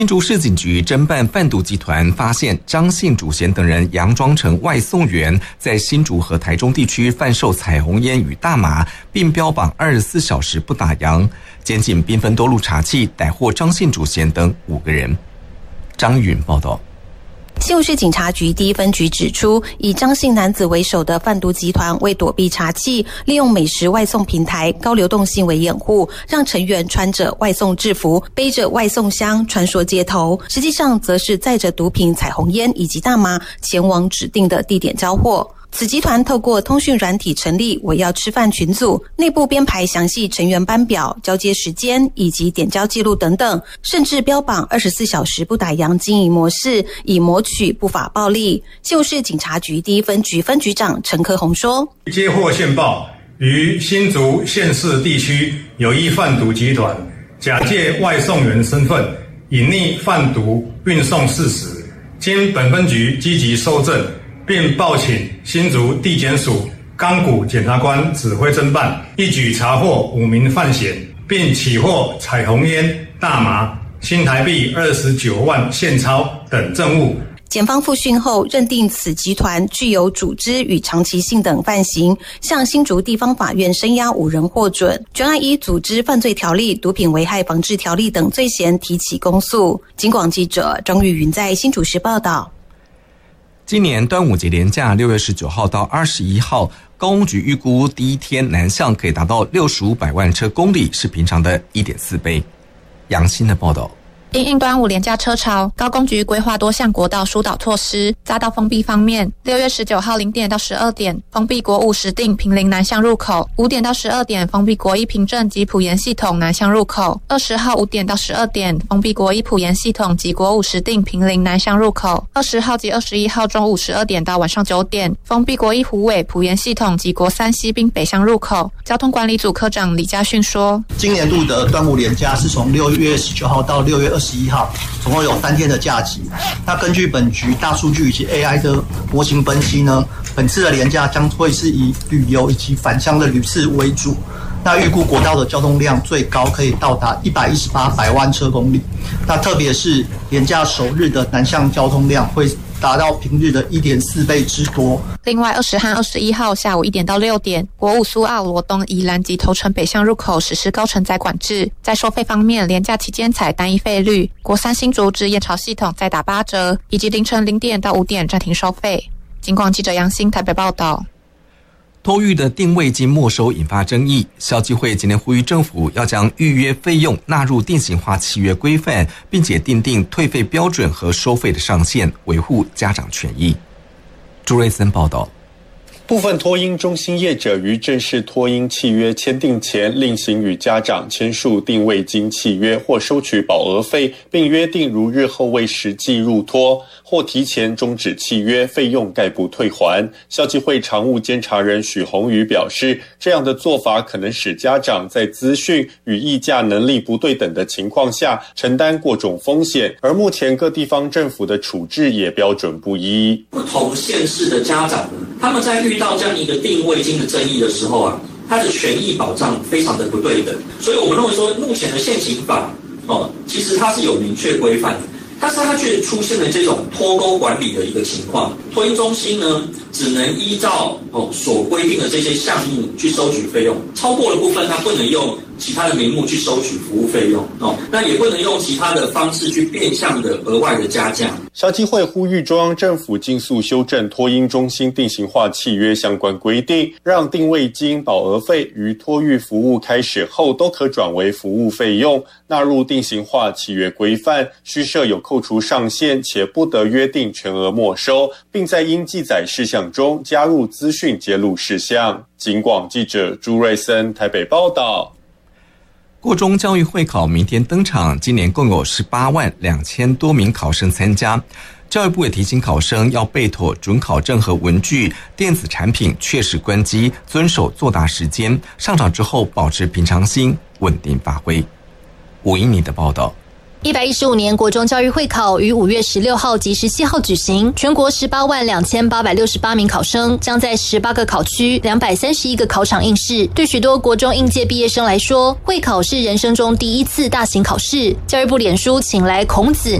新竹市警局侦办贩毒集团，发现张姓主嫌等人佯装成外送员，在新竹和台中地区贩售彩虹烟与大麻，并标榜24小时不打烊。检警兵分多路查缉，逮获张姓主嫌等5个人。张云报道。 新竹市警察局第1分局指出，以张姓男子为首的贩毒集团为躲避查缉，利用美食外送平台高流动性为掩护，让成员穿着外送制服，背着外送箱穿梭街头，实际上则是载着毒品、彩虹烟以及大麻前往指定的地点交货。此集团透过通讯软体成立我要吃饭群组，内部编排详细成员班表、交接时间以及点交记录等等，甚至标榜24小时不打烊经营模式，以谋取不法暴利。新竹市警察局第1分局分局长陈科宏说： 接获线报，于新竹县市地区有一贩毒集团假借外送员身份，隐匿贩毒运送事实，经本分局积极搜证，并报请新竹地检署冈谷检察官指挥侦办，一举查获5名犯嫌，并起获彩虹烟、大麻、新台币29万现钞等证物。 检方复讯后认定此集团具有组织与长期性等犯行，向新竹地方法院声押5人获准，专案依组织犯罪条例、毒品危害防治条例等罪嫌提起公诉。警广记者庄玉云在新竹市报道。 今年端午节连假6月19号到21号，高公局预估第一天南向可以达到6500万车公里，是平常的1.4倍。杨欣的报道。 因应端午连假车潮，高公局规划多项国道疏导措施。匝道封闭方面，6月19号0点到12点封闭国5石碇坪林南向入口，5点到12点封闭国1平镇及埔盐系统南向入口，20号5点到12点封闭国1埔盐系统及国5石碇坪林南向入口，20号及21号中午12点到晚上9点封闭国1虎尾埔盐系统及国3西滨北向入口。交通管理组科长李家训说： 今年度的端午连假是从6月19号到6月21号，总共有3天的假期。那根据本局大数据以及 AI 的模型分析呢，本次的连假将会是以旅游以及返乡的旅次为主。那预估国道的交通量最高可以到达118万车公里。那特别是连假首日的南向交通量会达到平日的1.4倍之多。 另外20和21号下午1点到6点，国5苏澳、罗东、宜兰及头城北向入口实施高承载管制。在收费方面，连假期间采单一费率，国3新竹至燕巢系统再打8折，以及凌晨0点到5点暂停收费。警广记者杨欣台北报道。 托育的定位金没收引发争议，消基会今天呼吁政府要将预约费用纳入定型化契约规范，并且订定退费标准和收费的上限，维护家长权益。朱瑞森报道。 部分托婴中心业者于正式托婴契约签订前，另行与家长签署定位金契约或收取保额费，并约定如日后未实际入托或提前终止契约，费用概不退还。消基会常务监察人许宏宇表示，这样的做法可能使家长在资讯与议价能力不对等的情况下承担过重风险，而目前各地方政府的处置也标准不一。 不同县市的家长，他们在遇到这样一个定位金的争议的时候啊，他的权益保障非常的不对等，所以我们认为说，目前的现行法其实它是有明确规范的，但是它却出现了这种脱钩管理的一个情况。托婴中心呢，只能依照所规定的这些项目去收取费用，超过的部分它不能用其他的名目去收取服务费用那也不能用其他的方式去变相的额外的加价。 消基会呼吁中央政府尽速修正托婴中心定型化契约相关规定，让定位金、保额费于托育服务开始后都可转为服务费用，纳入定型化契约规范，需设有扣除上限，且不得约定全额没收，并在应记载事项中加入资讯揭露事项。警广记者朱瑞森台北报道。 国中教育会考明天登场，今年共有18万2000多名考生参加。教育部也提醒考生要备妥准考证和文具，电子产品确实关机，遵守作答时间，上场之后保持平常心，稳定发挥。吴英妮的报道。 115年国中教育会考于5月16号及17号举行，全国182868名考生将在18个考区231个考场应试。对许多国中应届毕业生来说，会考是人生中第一次大型考试。教育部脸书请来孔子